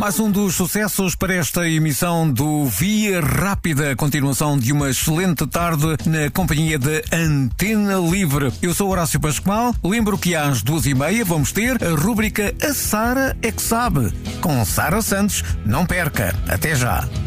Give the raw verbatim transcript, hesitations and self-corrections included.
Mais um dos sucessos para esta emissão do Via Rápida, continuação de uma excelente tarde na companhia da Antena Livre. Eu sou Horácio Pascoal, lembro que às duas e meia vamos ter a rúbrica A Sara é que Sabe, com Sara Santos. Não perca, até já.